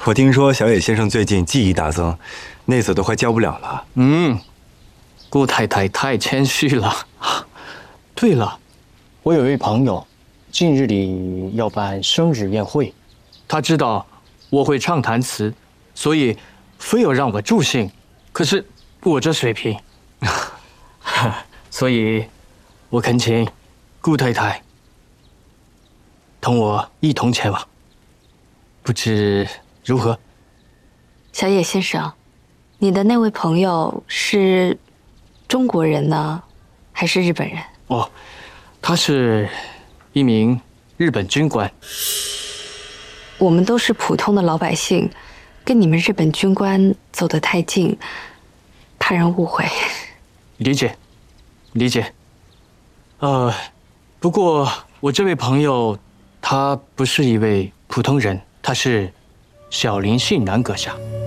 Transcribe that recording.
我听说小野先生最近技艺大增，内子都快教不了了。 顾太太太谦虚了。对了，我有位朋友，近日里要办生日宴会，他知道我会唱弹词，所以非要让我助兴。可是我这水平，所以我恳请顾太太同我一同前往，不知如何？ 小野先生，你的那位朋友是中国人呢，还是日本人？ 哦，他是一名日本军官。 我们都是普通的老百姓，跟你们日本军官走得太近，怕人误会。 理解，理解。不过我这位朋友，他不是一位普通人，他是小林信男阁下。